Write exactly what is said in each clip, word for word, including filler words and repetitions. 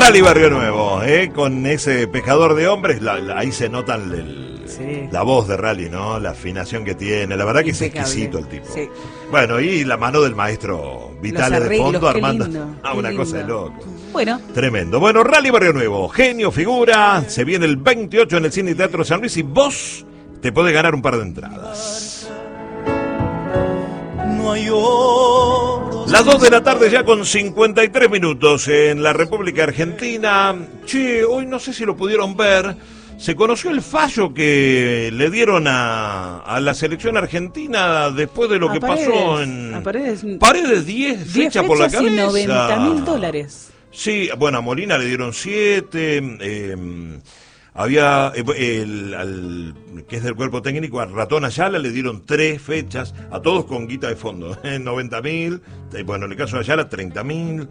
Rally Barrio Nuevo, ¿eh? Con ese pescador de hombres, la, la, ahí se nota el, sí. la voz de Rally, ¿no? La afinación que tiene, la verdad que impecable. Es exquisito el tipo. Sí. Bueno, y la mano del maestro Vitale de fondo armando lindo, ah, una lindo. Cosa de loco. Bueno. Tremendo. Bueno, Rally Barrio Nuevo, genio, figura, se viene el veintiocho en el Cine Teatro San Luis y vos te podés ganar un par de entradas. No hay oro. Las dos de la tarde ya con cincuenta y tres minutos en la República Argentina. Che, hoy no sé si lo pudieron ver, se conoció el fallo que le dieron a, a la selección argentina después de lo a que Paredes, pasó en... A Paredes. Paredes diez fechas por la cabeza. Y noventa mil dólares. Sí, bueno, a Molina le dieron siete... Eh, Había el, al, que es del cuerpo técnico, a Ratón Ayala le dieron tres fechas, a todos con guita de fondo, ¿eh? noventa mil, bueno, en el caso de Ayala treinta mil,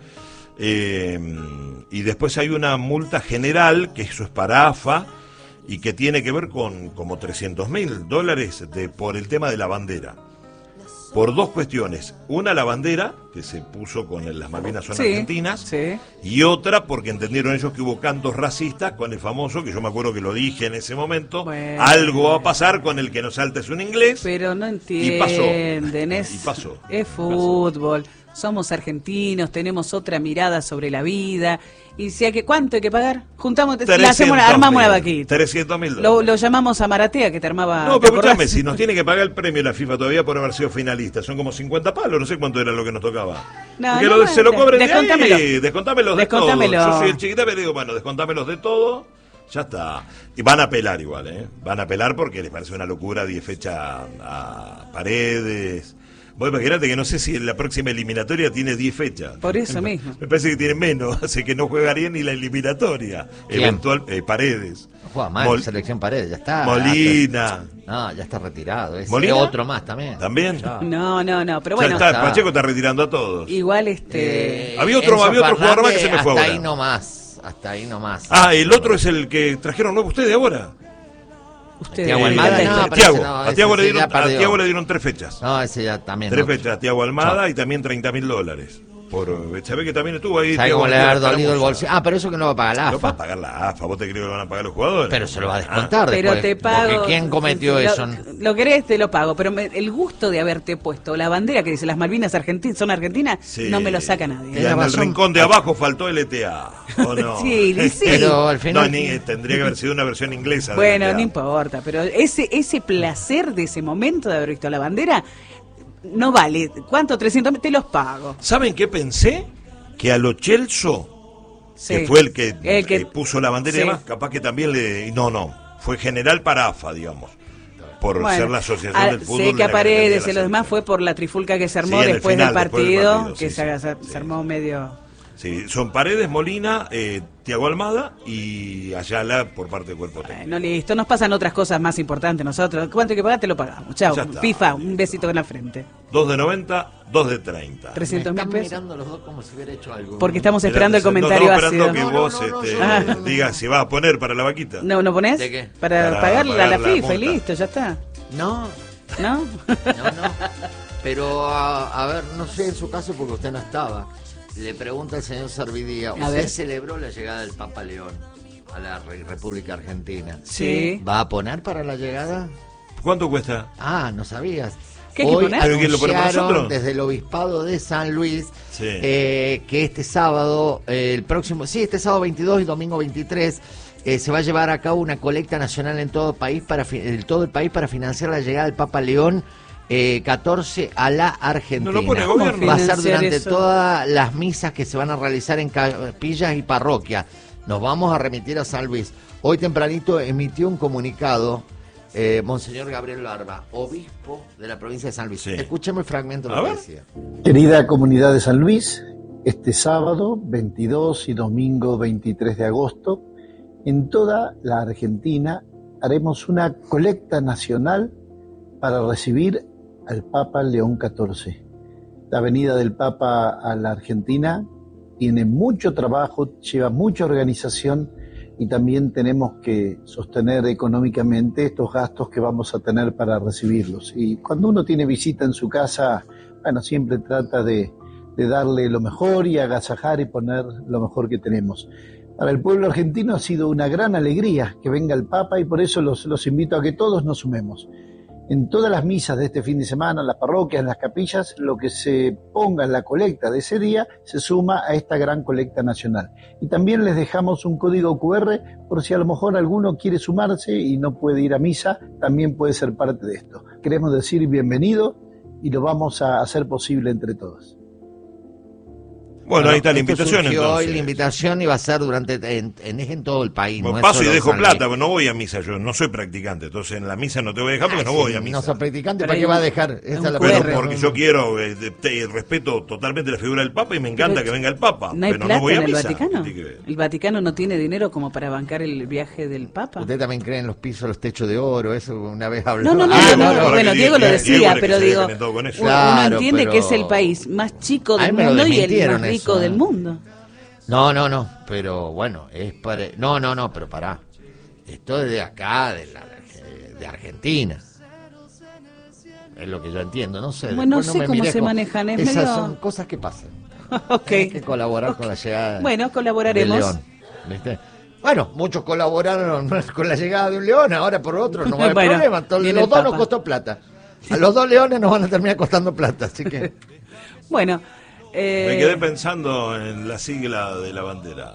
eh, y después hay una multa general, que eso es para A F A, y que tiene que ver con como trescientos mil dólares de, por el tema de la bandera. Por dos cuestiones, una la bandera, que se puso con el, las Malvinas son sí, argentinas, sí. Y otra porque entendieron ellos que hubo cantos racistas con el famoso, que yo me acuerdo que lo dije en ese momento, bueno, algo va a pasar con el que no saltes un inglés. Pero no entienden, y pasó. Es, y pasó. Es fútbol, pasó. Somos argentinos, tenemos otra mirada sobre la vida. Y si hay que, ¿cuánto hay que pagar? Juntamos, la hacemos, armamos una vaquita. trescientos mil lo, lo llamamos a Maratea, que te armaba... No, pero escúchame, si nos tiene que pagar el premio la FIFA todavía por haber sido finalista, son como cincuenta palos, no sé cuánto era lo que nos tocaba. No, Porque no, lo, no, se lo cobren de ahí, descontámelos de todo. Yo soy el chiquita, pero digo, bueno, descontámelos de todo, ya está. Y van a apelar igual, ¿eh? Van a apelar porque les parece una locura diez fechas a Paredes... Vos imagínate que no sé si en la próxima eliminatoria tiene diez fechas. Por eso mismo. Me parece que tiene menos, así que no jugaría ni la eliminatoria. ¿Quién? Eventual eh, Paredes. No juega mal, Mol- selección Paredes, ya está. Molina. No, ya está retirado. Es ¿Molina? Otro más también. ¿También? Ya. No, no, no, pero bueno. Está, está. Pacheco está retirando a todos. Igual este... Eh, había otro, había otro jugador más que se me fue hasta ahora. ahí nomás, hasta ahí nomás. Ah, el otro es el que trajeron nuevo ustedes ahora. Usted, Tiago Almada, eh, no, a Tiago, no, a Tiago sí le dieron, ya a Tiago le dieron tres fechas. No, ese ya también. Tres no. fechas a Tiago Almada no. y también treinta mil dólares. Por, se ve que también estuvo ahí. ¿Sabe cómo le ha dolido el bolsillo? Ah, pero eso que no va a pagar la A F A. No va a pagar la A F A, ¿vos te crees que lo van a pagar los jugadores? Pero se lo va a descontar ah, después. Pero te pago. Porque ¿quién cometió lo, eso? Lo querés, te lo pago. Pero me, el gusto de haberte puesto la bandera que dice las Malvinas argentinas son argentinas, sí. No me lo saca nadie. Y en el rincón de abajo faltó L T A. ¿O no? Sí, sí. Pero al final. No, ni, tendría que haber sido una versión inglesa. De bueno, L T A. No importa. Pero ese, ese placer de ese momento de haber visto la bandera no vale. ¿Cuánto? trescientos mil, te los pago. ¿Saben qué pensé? Que a Lo Celso, sí. que fue el que, el que eh, puso la bandera, sí. Y demás, capaz que también le... No, no, fue general para A F A, digamos, por bueno, ser la asociación a, del fútbol. Sé que a Paredes y los demás fue por la trifulca que se armó sí, después, final, del partido, después del partido, que sí, se, se, sí. se armó medio... Sí, son Paredes, Molina, eh, Tiago Almada y Ayala por parte del cuerpo técnico. Bueno, listo, nos pasan otras cosas más importantes nosotros. ¿Cuánto hay que pagar? Te lo pagamos. Chao, FIFA, un besito en la frente. Dos de noventa, dos de treinta. trescientos mil pesos. Mirando los dos como si hubiera hecho algo. Porque estamos esperando el comentario ácido. Estamos ácido. esperando que vos no, no, no, este, no, no, no. digas si vas a poner para la vaquita. No, ¿no ponés? ¿De qué? Para, para pagarle pagar a la, la FIFA multa. Y listo, ya está. No. ¿No? No, no. Pero, a, a ver, no sé en su caso porque usted no estaba. Le pregunta al señor Servidía, ¿usted ver. celebró la llegada del Papa León a la República Argentina? Sí. ¿Va a poner para la llegada? ¿Cuánto cuesta? Ah, no sabías. ¿Qué hay que Hoy poner? anunciaron desde el Obispado de San Luis sí. eh, que este sábado, eh, el próximo, sí, este sábado veintidós y domingo veintitrés, eh, se va a llevar a cabo una colecta nacional en todo el país para, en todo el país para financiar la llegada del Papa León Eh, catorce a la Argentina. No lo pone gobierno. Va a ser durante eso? todas las misas que se van a realizar en capillas y parroquias. Nos vamos a remitir a San Luis. Hoy tempranito emitió un comunicado eh, Monseñor Gabriel Barba, obispo de la provincia de San Luis. Sí. Escuchemos el fragmento de lo que decía. Querida comunidad de San Luis, este sábado veintidós y domingo veintitrés de agosto, en toda la Argentina haremos una colecta nacional para recibir al Papa León catorce. La venida del Papa a la Argentina tiene mucho trabajo, lleva mucha organización y también tenemos que sostener económicamente estos gastos que vamos a tener para recibirlos. Y cuando uno tiene visita en su casa, bueno, siempre trata de, de darle lo mejor y agasajar y poner lo mejor que tenemos. Para el pueblo argentino ha sido una gran alegría que venga el Papa y por eso los, los invito a que todos nos sumemos. En todas las misas de este fin de semana, en las parroquias, en las capillas, lo que se ponga en la colecta de ese día se suma a esta gran colecta nacional. Y también les dejamos un código cu erre por si a lo mejor alguno quiere sumarse y no puede ir a misa, también puede ser parte de esto. Queremos decir bienvenido y lo vamos a hacer posible entre todos. Bueno, ahí está la invitación entonces. Hoy la invitación iba a ser durante en, en, en todo el país. Bueno, no paso y dejo plata, pero pero no voy a misa, yo no soy practicante, entonces en la misa no te voy a dejar porque ah, no voy sí, a misa. No sos practicante, ¿para qué va a dejar? Esa es la pero porque yo quiero, eh, te, respeto totalmente la figura del Papa y me encanta pero que venga el Papa, ¿no hay pero plata no voy a en el misa. Vaticano? ¿El Vaticano no tiene dinero como para bancar el viaje del Papa? ¿Usted también cree en los pisos, los techos de oro? Eso una vez habló. No, no, no, ah, no, no, no bueno, Diego lo decía, Diego pero digo, uno claro, entiende pero... que es el país más chico del mundo y el más rico eso, del ¿eh? mundo. No, no, no, pero bueno, es para... No, no, no, pero pará. Esto es de acá, de, la, de Argentina. Es lo que yo entiendo, no sé. Bueno, no sé no cómo se con... manejan. Es Esas medio... son cosas que pasan. Ok. Hay que colaborar okay. con la llegada Bueno, colaboraremos. de León. ¿Viste? Bueno, muchos colaboraron con la llegada de un león, ahora por otro no va a haber bueno, problema. Entonces, los dos nos costó plata. A los dos leones nos van a terminar costando plata, así que... Bueno... Eh... Me quedé pensando en la sigla de la bandera.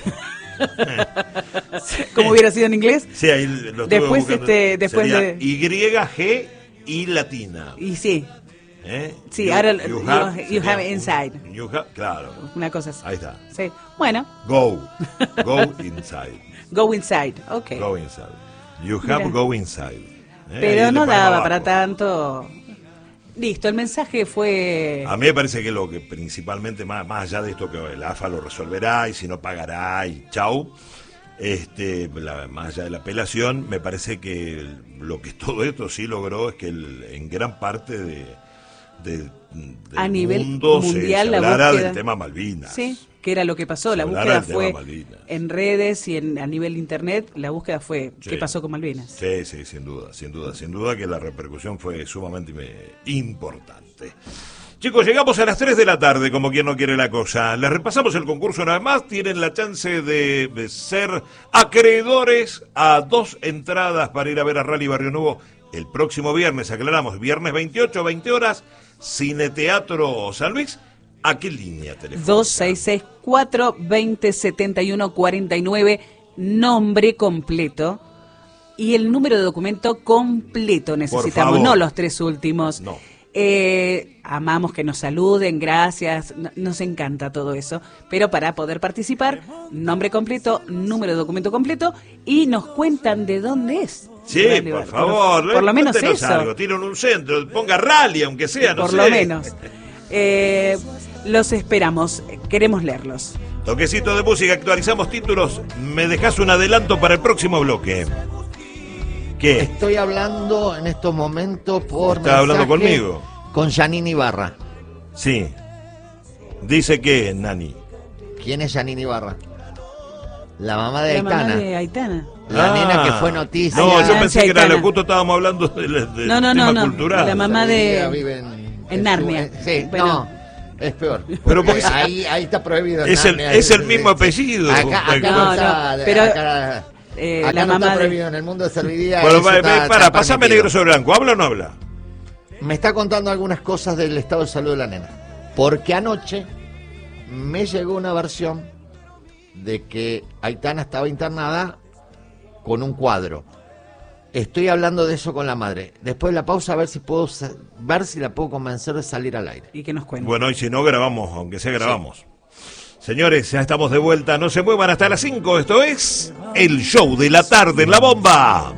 ¿Cómo hubiera sido en inglés? Sí, ahí lo después buscando. Este, después Sería de Y, G y latina. Y sí. ¿Eh? Sí, you, ahora you you have, have, you have inside. You have, claro. Una cosa así. Ahí está. Sí. Bueno. Go. Go inside. Go inside. Ok. Go inside. You have Mira. Go inside. ¿Eh? Pero no daba para tanto. Listo, el mensaje fue... A mí me parece que lo que principalmente, más, más allá de esto que el A F A lo resolverá y si no pagará y chau, este, la, más allá de la apelación, me parece que lo que todo esto sí logró es que el, en gran parte de, de, del a nivel mundo mundial se, se hablara la búsqueda, del tema Malvinas. Sí, que era lo que pasó, se la búsqueda fue en redes y en, a nivel internet, la búsqueda fue sí. ¿qué pasó con Malvinas? Sí, sí, sin duda, sin duda, sin duda que la repercusión fue sumamente importante. Chicos, llegamos a las tres de la tarde, como quien no quiere la cosa. Les repasamos el concurso una vez más. Tienen la chance de, de ser acreedores a dos entradas para ir a ver a Rally Barrio Nuevo el próximo viernes. Aclaramos, viernes veintiocho, veinte horas, Cineteatro San Luis. ¿A qué línea telefónica? dos seis seis, cuatro dos cero, siete uno cuatro nueve, nombre completo y el número de documento completo necesitamos, no los tres últimos. No. Eh, amamos que nos saluden, gracias, nos encanta todo eso, pero para poder participar, nombre completo, número de documento completo y nos cuentan de dónde es. Sí, Rally, por favor, por, por lo menos eso. Algo, tienen un centro, ponga Rally, aunque sea, no por sé. Por lo menos. Eh, los esperamos, queremos leerlos. Toquecito de música, actualizamos títulos. ¿Me dejas un adelanto para el próximo bloque? ¿Qué? Estoy hablando en estos momentos por ¿Estás hablando conmigo? Con Janine Ibarra. Sí. ¿Dice qué, Nani? ¿Quién es Janine Ibarra? La mamá de La Aitana. mamá de Aitana. La ah, nena que fue noticia. No, yo ah, pensé sí, que era Aitana. lo justo estábamos hablando del de no, no, tema no, no. cultural. La mamá de... Vive en, en Narnia. Su, sí, bueno. no. Es peor. Pero porque ahí, ahí está prohibido. Es el, Narnia, es el mismo apellido. Acá, acá no, está, no, pero acá, eh, acá la no mamá está prohibido. de... En el mundo de Serviría. Bueno, va, está, para, pasame negro sobre blanco. ¿Habla o no habla? Me está contando algunas cosas del estado de salud de la nena. Porque anoche me llegó una versión de que Aitana estaba internada con un cuadro. Estoy hablando de eso con la madre. Después de la pausa a ver si puedo ver si la puedo convencer de salir al aire. Y que nos cuente. Bueno, y si no grabamos, aunque sea grabamos. Sí. Señores, ya estamos de vuelta. No se muevan hasta las cinco. Esto es El Show de la Tarde en La Bomba.